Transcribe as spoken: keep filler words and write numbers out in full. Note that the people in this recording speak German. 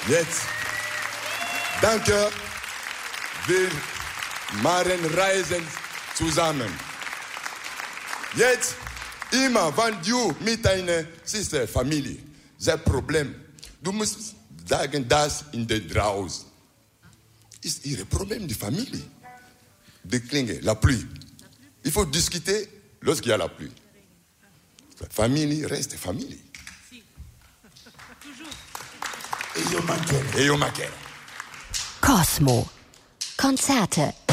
Jetzt, danke, wir machen Reisen zusammen. Jetzt, immer, wenn du mit deiner Sister, Familie, das Problem, du musst sagen, das in der draußen ist ihr Problem, die Familie. Die Klinge, la pluie. Il faut discuter lorsqu'il y a la pluie. La famille reste famille. E io mancherò. E io mancherò. Cosmo. Konzerte